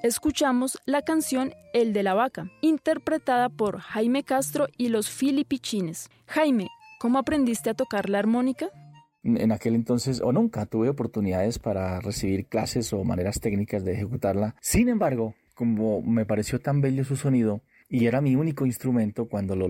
escuchamos la canción El de la Vaca, interpretada por Jaime Castro y los Filipichines. Jaime, ¿cómo aprendiste a tocar la armónica? En aquel entonces, o nunca, tuve oportunidades para recibir clases o maneras técnicas de ejecutarla. Sin embargo, como me pareció tan bello su sonido y era mi único instrumento, cuando lo